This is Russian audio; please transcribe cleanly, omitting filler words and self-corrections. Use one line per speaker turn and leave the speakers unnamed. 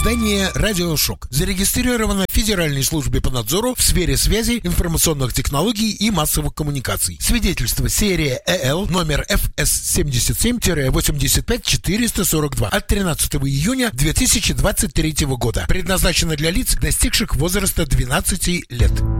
издание «Радиошок». Зарегистрировано в Федеральной службе по надзору в сфере связи, информационных технологий и массовых коммуникаций. Свидетельство серия ЭЛ номер ФС-77-85442 от 13 июня 2023 года. Предназначено для лиц, достигших возраста 12 лет.